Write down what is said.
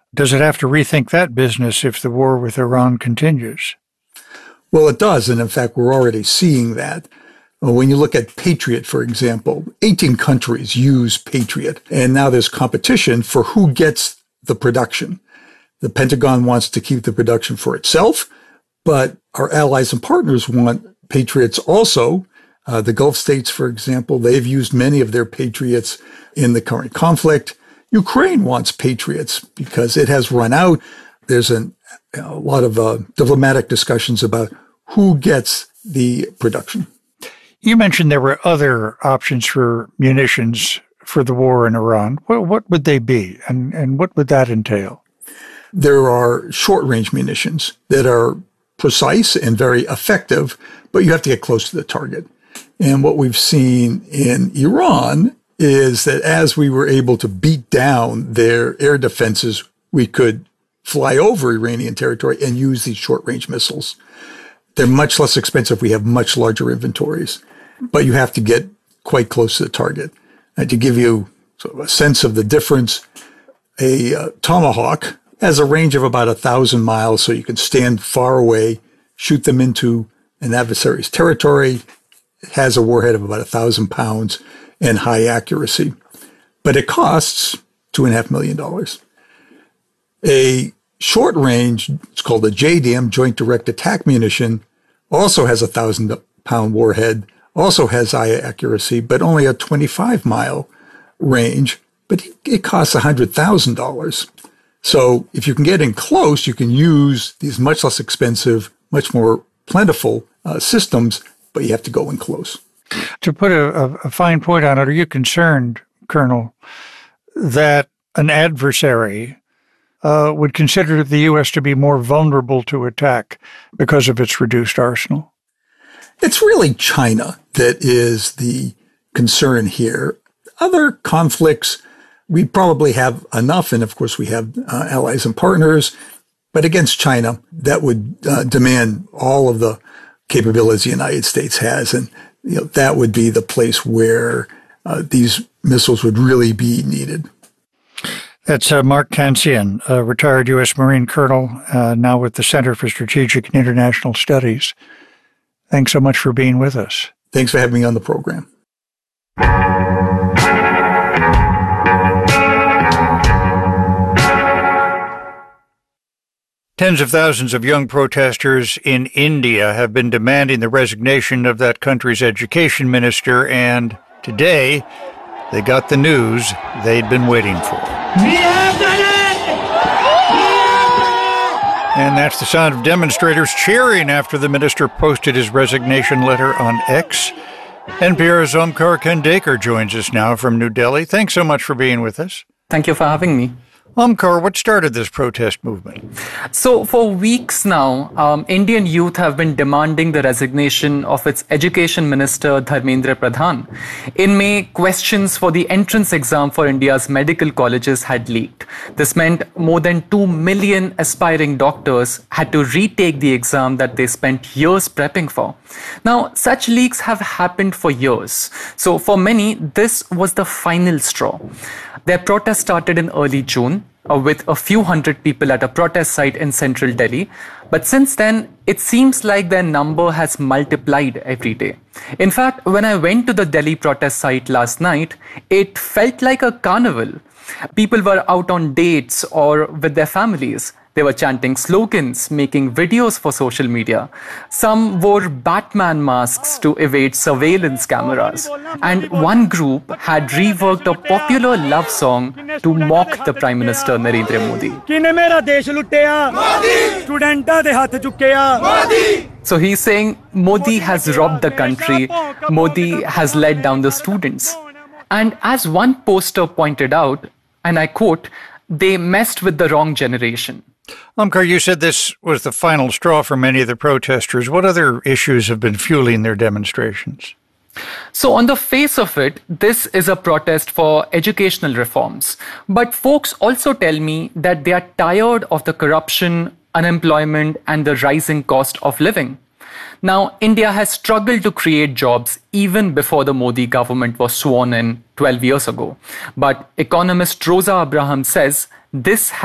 Does it have to rethink that business if the war with Iran continues? Well, it does. And in fact, we're already seeing that. When you look at Patriot, for example, 18 countries use Patriot. And now there's competition for who gets the production. The Pentagon wants to keep the production for itself, but our allies and partners want Patriots also. The Gulf states, for example, they've used many of their Patriots in the current conflict. Ukraine wants Patriots because it has run out. There's a lot of diplomatic discussions about who gets the production. You mentioned there were other options for munitions for the war in Iran. What would they be, and what would that entail? There are short-range munitions that are precise and very effective, but you have to get close to the target. And what we've seen in Iran is that as we were able to beat down their air defenses, we could fly over Iranian territory and use these short-range missiles. They're much less expensive. We have much larger inventories, but you have to get quite close to the target. And to give you sort of a sense of the difference, a Tomahawk has a range of about 1,000 miles, so you can stand far away, shoot them into an adversary's territory. It has a warhead of about 1,000 pounds and high accuracy, but it costs $2.5 million. A short range, it's called a JDAM, Joint Direct Attack Munition, also has a 1,000-pound warhead, also has high accuracy, but only a 25-mile range, but it costs $100,000. So if you can get in close, you can use these much less expensive, much more plentiful systems, but you have to go in close. To put a fine point on it, are you concerned, Colonel, that an adversary would consider the U.S. to be more vulnerable to attack because of its reduced arsenal? It's really China that is the concern here. Other conflicts, we probably have enough, and of course we have allies and partners, but against China, that would demand all of the capabilities the United States has, and that would be the place where these missiles would really be needed. That's Mark Cancian, a retired U.S. Marine colonel, now with the Center for Strategic and International Studies. Thanks so much for being with us. Thanks for having me on the program. Tens of thousands of young protesters in India have been demanding the resignation of that country's education minister, and today they got the news they'd been waiting for. And that's the sound of demonstrators cheering after the minister posted his resignation letter on X. NPR's Omkar Khandekar joins us now from New Delhi. Thanks so much for being with us. Thank you for having me. Omkar, what started this protest movement? So for weeks now, Indian youth have been demanding the resignation of its education minister, Dharmendra Pradhan. In May, questions for the entrance exam for India's medical colleges had leaked. This meant more than 2 million aspiring doctors had to retake the exam that they spent years prepping for. Now, such leaks have happened for years. So for many, this was the final straw. Their protest started in early June with a few hundred people at a protest site in central Delhi. But since then, it seems like their number has multiplied every day. In fact, when I went to the Delhi protest site last night, it felt like a carnival. People were out on dates or with their families. They were chanting slogans, making videos for social media. Some wore Batman masks to evade surveillance cameras. And one group had reworked a popular love song to mock the Prime Minister Narendra Modi. So he's saying Modi has robbed the country, Modi has let down the students. And as one poster pointed out, and I quote, they messed with the wrong generation. Omkar, you said this was the final straw for many of the protesters. What other issues have been fueling their demonstrations? So on the face of it, this is a protest for educational reforms. But folks also tell me that they are tired of the corruption, unemployment, and the rising cost of living. Now, India has struggled to create jobs even before the Modi government was sworn in 12 years ago. But economist Rosa Abraham says this